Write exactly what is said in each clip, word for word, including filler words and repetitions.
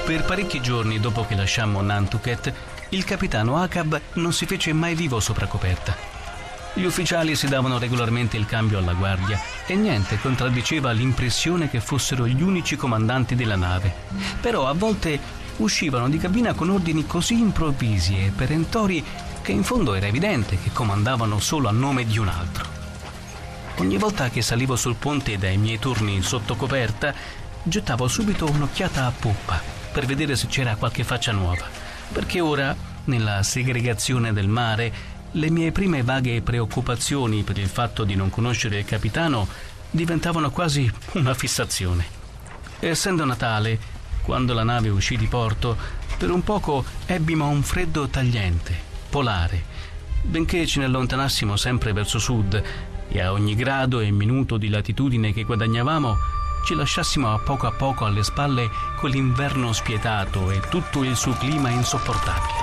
Per parecchi giorni dopo che lasciammo Nantucket, il capitano Achab non si fece mai vivo sopra coperta. Gli ufficiali si davano regolarmente il cambio alla guardia e niente contraddiceva l'impressione che fossero gli unici comandanti della nave. Però a volte uscivano di cabina con ordini così improvvisi e perentori che in fondo era evidente che comandavano solo a nome di un altro. Ogni volta che salivo sul ponte dai miei turni sotto coperta, gettavo subito un'occhiata a poppa per vedere se c'era qualche faccia nuova, perché ora, nella segregazione del mare, le mie prime vaghe preoccupazioni per il fatto di non conoscere il capitano diventavano quasi una fissazione. Essendo Natale, quando la nave uscì di porto, per un poco ebbimo un freddo tagliente, polare, benché ce ne allontanassimo sempre verso sud e a ogni grado e minuto di latitudine che guadagnavamo ci lasciassimo a poco a poco alle spalle quell'inverno spietato e tutto il suo clima insopportabile.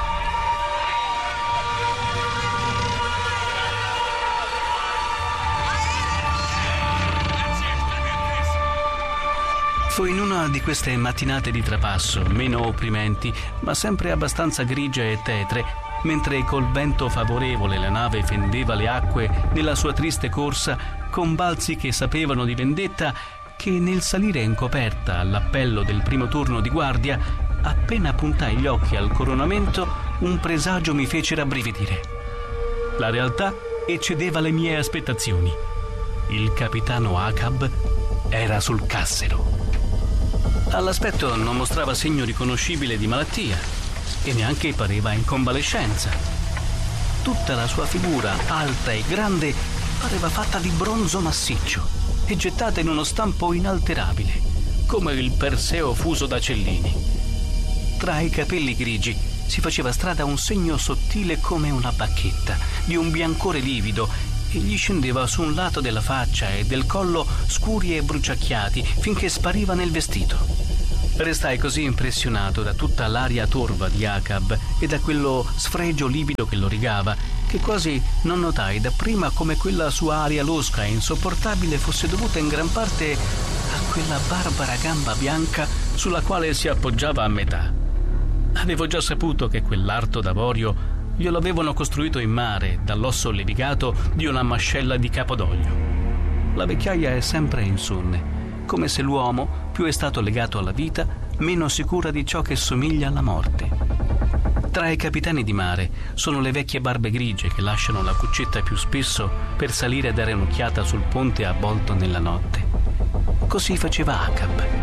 Fu in una di queste mattinate di trapasso, meno opprimenti, ma sempre abbastanza grigia e tetre, mentre col vento favorevole la nave fendeva le acque nella sua triste corsa con balzi che sapevano di vendetta, che nel salire in coperta all'appello del primo turno di guardia, appena puntai gli occhi al coronamento, un presagio mi fece rabbrividire. La realtà eccedeva le mie aspettazioni. Il capitano Achab era sul cassero. All'aspetto non mostrava segno riconoscibile di malattia e neanche pareva in convalescenza. Tutta la sua figura, alta e grande, pareva fatta di bronzo massiccio e gettata in uno stampo inalterabile, come il Perseo fuso da Cellini. Tra i capelli grigi si faceva strada un segno sottile come una bacchetta, di un biancore livido, e gli scendeva su un lato della faccia e del collo scuri e bruciacchiati finché spariva nel vestito. Restai così impressionato da tutta l'aria torva di Achab e da quello sfregio livido che lo rigava, che quasi non notai dapprima come quella sua aria losca e insopportabile fosse dovuta in gran parte a quella barbara gamba bianca sulla quale si appoggiava a metà. Avevo già saputo che quell'arto d'avorio glielo avevano costruito in mare dall'osso levigato di una mascella di Capodoglio. La vecchiaia è sempre insonne, come se l'uomo più è stato legato alla vita, meno sicura di ciò che somiglia alla morte. Tra i capitani di mare sono le vecchie barbe grigie che lasciano la cuccetta più spesso per salire a dare un'occhiata sul ponte avvolto nella notte. Così faceva Achab.